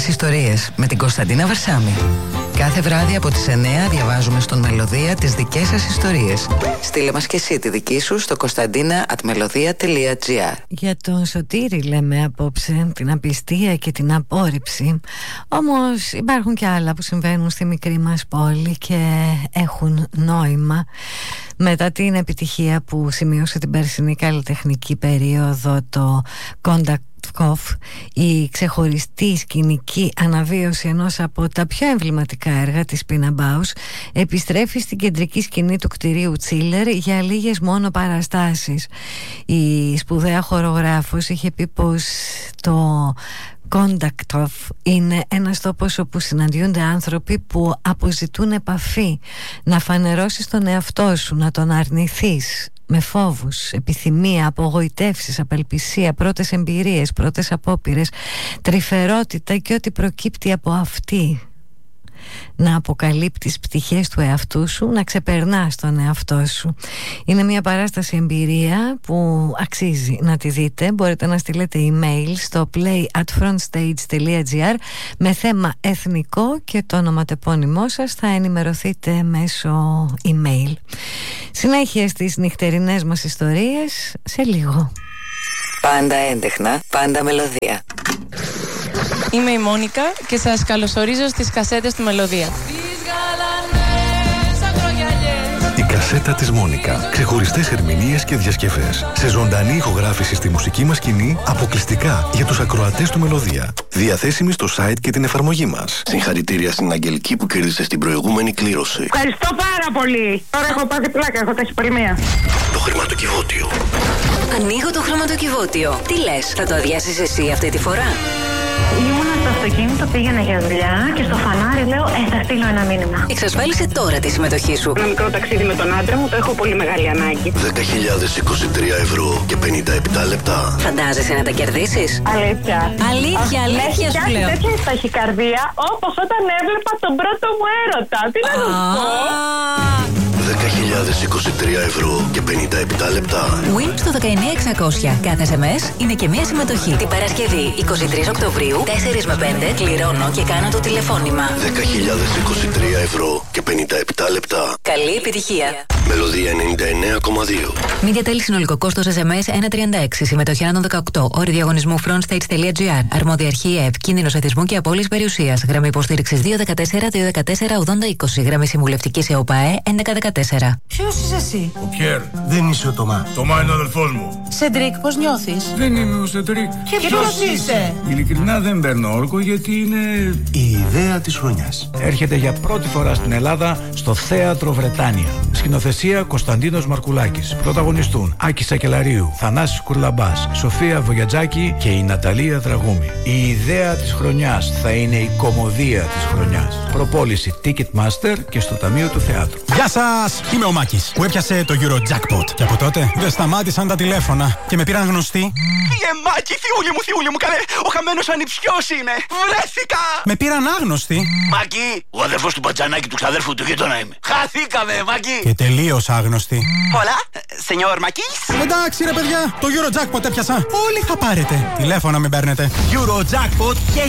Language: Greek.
ιστορίες με την Κωνσταντίνα Βαρσάμη. Κάθε βράδυ από τις 9 διαβάζουμε στον Μελωδία τις δικές σας ιστορίες. Στείλε μας και εσύ τη δική σου στο konstantina@melodia.gr. Για τον Σωτήρη λέμε απόψε, την απιστία και την απόρριψη. Όμως υπάρχουν και άλλα που συμβαίνουν στη μικρή μας πόλη και έχουν νόημα. Μετά την επιτυχία που σημείωσε την περσινή καλλιτεχνική περίοδο το Contact Off, η ξεχωριστή σκηνική αναβίωση ενός από τα πιο εμβληματικά έργα της Πίνα Μπάους επιστρέφει στην κεντρική σκηνή του κτηρίου Τσίλερ για λίγες μόνο παραστάσεις. Η σπουδαία χορογράφος είχε πει πως το Contact Off είναι ένας τόπος όπου συναντιούνται άνθρωποι που αποζητούν επαφή, να φανερώσεις τον εαυτό σου, να τον αρνηθείς με φόβους, επιθυμία, απογοητεύσεις, απελπισία, πρώτες εμπειρίες, πρώτες απόπειρες, τρυφερότητα και ό,τι προκύπτει από αυτή. Να αποκαλύπτεις πτυχές του εαυτού σου, να ξεπερνάς τον εαυτό σου. Είναι μια παράσταση εμπειρία που αξίζει να τη δείτε. Μπορείτε να στείλετε email στο play@frontstage.gr με θέμα εθνικό και το ονοματεπώνυμό σας. Θα ενημερωθείτε μέσω email. Συνέχεια στις νυχτερινές μας ιστορίες σε λίγο. Πάντα έντεχνα, πάντα μελωδία. Είμαι η Μόνικα και σας καλωσορίζω στις κασέτες του Μελωδία. Η κασέτα της Μόνικα. Ξεχωριστές ερμηνείες και διασκευές. Σε ζωντανή ηχογράφηση στη μουσική μας σκηνή, αποκλειστικά για τους ακροατές του Μελωδία. Διαθέσιμη στο site και την εφαρμογή μας. Συγχαρητήρια στην Αγγελική που κέρδισε στην προηγούμενη κλήρωση. Ευχαριστώ πάρα πολύ. Τώρα έχω πάθει πλάκα, έχω ταχυπολεμία. Το χρηματοκιβώτιο. Ανοίγω το χρηματοκιβώτιο. Τι λες, θα το αδειάσεις εσύ αυτή τη φορά? Ήμουνα στο αυτοκίνητο, πήγαινα για δουλειά και στο φανάρι λέω θα στείλω ένα μήνυμα. Εξασφάλισε τώρα τη συμμετοχή σου. Ένα μικρό ταξίδι με τον άντρα μου, το έχω πολύ μεγάλη ανάγκη. 10.023 ευρώ και 57 λεπτά. Φαντάζεσαι να τα κερδίσεις? Αλήθεια. Αλήθεια σου λέω. Έχει τέτοια ταχυκαρδία όπως όταν έβλεπα τον πρώτο μου έρωτα. Τι να σου πω. 10.023 ευρώ και 57 λεπτά. Win στο 19600. Κάθε SMS είναι και μία συμμετοχή. Την Παρασκευή 23 Οκτωβρίου 4 με 5 κληρώνω και κάνω το τηλεφώνημα. 10.023 ευρώ και 57 λεπτά. Καλή επιτυχία. Μελωδία 99,2. Μίδια τέλη συνολικό κόστος SMS 1,36. Συμμετοχή άνω των 18. Όροι διαγωνισμού frontstage.gr. Αρμόδια αρχή ΕΕΠ. Κίνδυνος εθισμού και απώλειας περιουσίας. Γραμμή υποστήριξης 214-214-8020. Γραμμή συμβουλευτικής ΕΟΠΑΕ 1114. Ποιος είσαι εσύ? Ο Πιέρ. Δεν είσαι ο Τωμά. Τωμά είναι ο αδελφός μου. Σεντρίκ, πώς νιώθεις? Δεν είμαι ο Σεντρίκ. Και ποιος είσαι? Ειλικρινά δεν παίρνω όρκο γιατί είναι η ιδέα της χρονιάς. Έρχεται για πρώτη φορά στην Ελλάδα στο Θέατρο Βρετάνια. Σκηνοθεσία Κωνσταντίνος Μαρκουλάκης. Πρωταγωνιστούν Άκη Σακελαρίου, Θανάσης Κουρλαμπάς, Σοφία Βογιατζάκη και η Ναταλία Δραγούμη. Η ιδέα της χρονιάς θα είναι η κωμωδία της χρονιάς. Προπόληση Ticketmaster και στο Ταμείο του Θεάτρου. Γεια σας! Είμαι ο Μάκης που έπιασε το Eurojackpot. Και από τότε δεν σταμάτησαν τα τηλέφωνα και με πήραν γνωστοί. Μάκη, θιούλη μου, καλέ! Ο χαμένος ανιψιός είναι! Βρέθηκα! Με πήραν άγνωστοι. Μάκη, ο αδερφός του μπατζανάκι του ξαδέρφου του γείτονα είμαι. Χαθήκαμε, Μάκη! Και τελείως άγνωστοι. Hola, señor Μακής. Εντάξει ρε παιδιά, το Eurojackpot έπιασα. Όλοι θα πάρετε. Τηλέφωνα μην παίρνετε. Eurojackpot και